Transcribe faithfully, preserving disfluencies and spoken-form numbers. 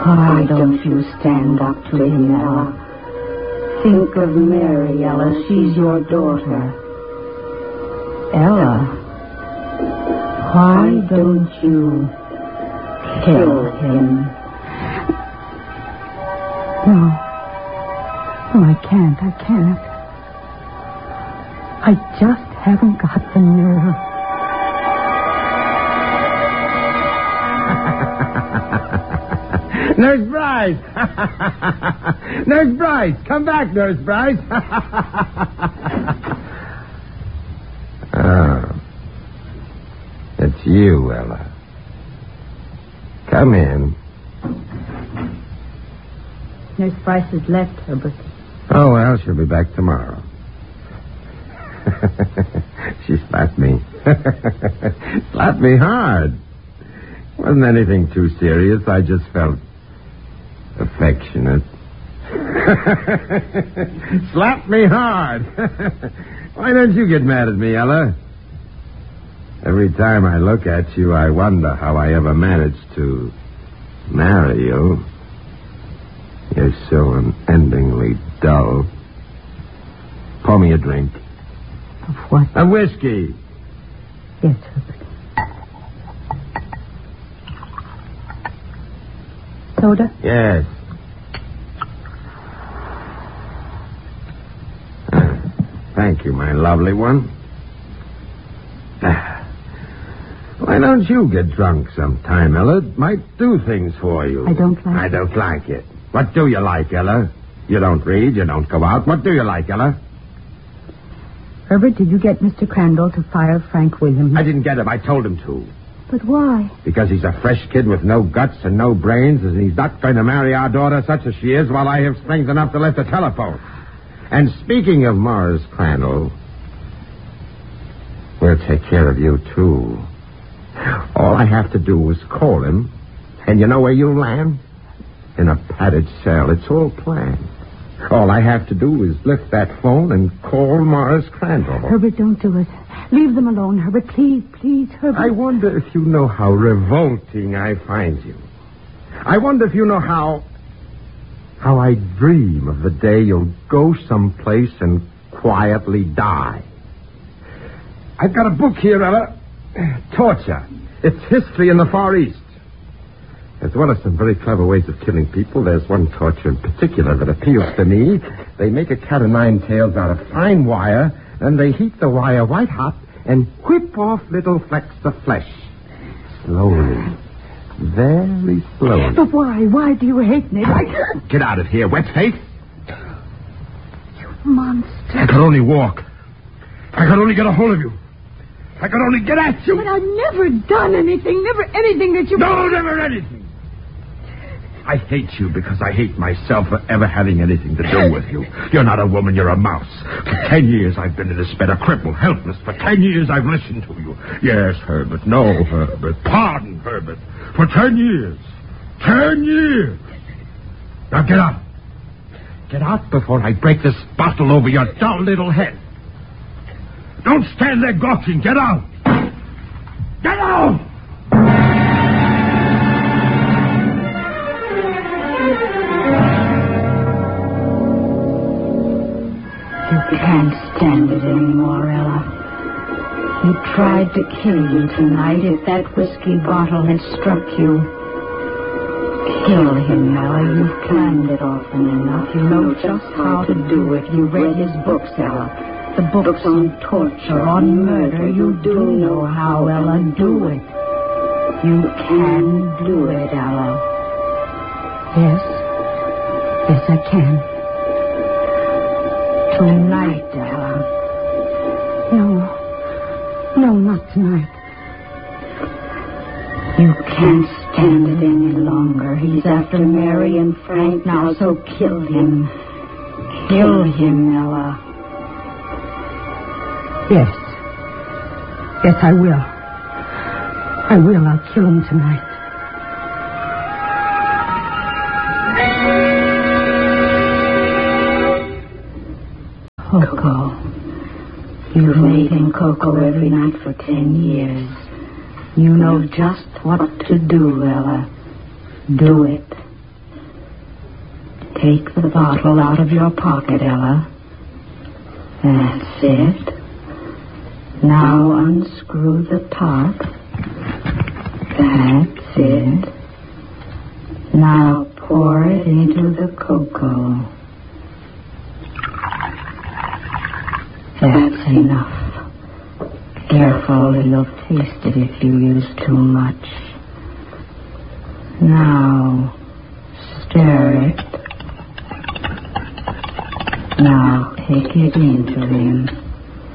Why don't you stand up to him, Ella? Think of Mary, Ella. She's your daughter. Ella, why don't you kill him? No. No, I can't. I can't. I just haven't got the nerve. Nurse Bryce! Nurse Bryce! Come back, Nurse Bryce! Oh. It's you, Ella. Come in. Nurse Bryce has left, Herbert. Oh, well, she'll be back tomorrow. She slapped me. Slapped me hard. Wasn't anything too serious. I just felt affectionate. Slapped me hard. Why don't you get mad at me, Ella? Every time I look at you, I wonder how I ever managed to marry you. You're so unendingly dull. Pour me a drink. Of what? A whiskey. Yes, Herbert. Soda? Yes. Uh, thank you, my lovely one. Uh, why don't you get drunk sometime, Ella? It might do things for you. I don't like I it. don't like it. What do you like, Ella? You don't read, you don't go out. What do you like, Ella? Herbert, did you get Mister Crandall to fire Frank Williams? I didn't get him. I told him to. But why? Because he's a fresh kid with no guts and no brains, and he's not going to marry our daughter such as she is while I have strength enough to lift the telephone. And speaking of Morris Crandall, we'll take care of you, too. All I have to do is call him, and you know where you'll land? In a padded cell. It's all planned. All I have to do is lift that phone and call Morris Crandall. Herbert, don't do it. Leave them alone, Herbert. Please, please, Herbert. I wonder if you know how revolting I find you. I wonder if you know how... how I dream of the day you'll go someplace and quietly die. I've got a book here, Ella. Torture. It's history in the Far East. As well as some very clever ways of killing people, there's one torture in particular that appeals to me. They make a cat of nine tails out of fine wire, and they heat the wire white hot and whip off little flecks of flesh. Slowly. Very slowly. But why? Why do you hate me? I can't. Get out of here, wet face. You monster. I could only walk. I could only get a hold of you. I could only get at you. But I've never done anything, never anything that you... No, never anything. I hate you because I hate myself for ever having anything to do with you. You're not a woman, you're a mouse. For ten years I've been in this bed, a cripple, helpless. For ten years I've listened to you. Yes, Herbert. No, Herbert. Pardon, Herbert. For ten years. Ten years. Now get out. Get out before I break this bottle over your dull little head. Don't stand there gawking. Get out. Get out! You can't stand it anymore, Ella. He tried to kill you tonight if that whiskey bottle had struck you. Kill him, Ella. You've planned it often enough. You know just how to do it. You read his books, Ella. The books on torture, on murder. You do know how, Ella. Do it. You can do it, Ella. Yes. Yes, I can. Tonight, Ella. No. No, not tonight. You can't stand it any longer. He's after Mary and Frank now, so kill him. Kill him, Ella. Yes. Yes, I will. I will. I'll kill him tonight. Coco. You've made him Coco every night for ten years. You know just what to do, Ella. Do it. Take the bottle out of your pocket, Ella. That's it. Now unscrew the top. That's it. Now pour it into the cocoa. That's enough. Careful, you'll taste it if you use too much. Now, stir it. Now take it into him.